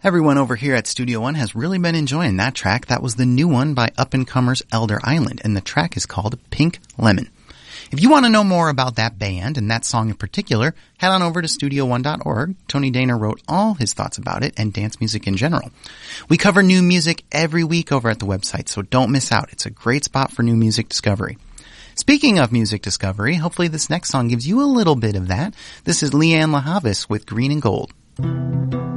Everyone over here at Studio One has really been enjoying that track. That was the new one by up-and-comers Elder Island, and the track is called Pink Lemon. If you want to know more about that band and that song in particular, head on over to studio1.org. Tony Dana wrote all his thoughts about it and dance music in general. We cover new music every week over at the website, so don't miss out. It's a great spot for new music discovery. Speaking of music discovery, hopefully this next song gives you a little bit of that. This is Leanne LaHavis with Green and Gold.